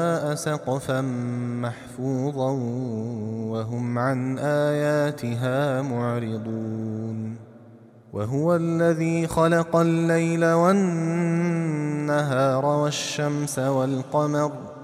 سقفا محفوظا وهم عن آياتها معرضون. وهو الذي خلق الليل والنهار والشمس والقمر